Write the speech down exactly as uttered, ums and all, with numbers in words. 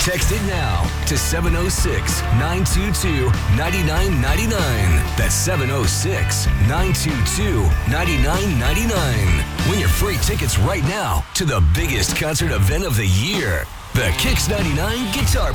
Text it now to seven oh six, nine two two, nine nine nine nine. That's seven oh six, nine two two, nine nine nine nine. Win your free tickets right now to the biggest concert event of the year, the Kicks ninety-nine Guitar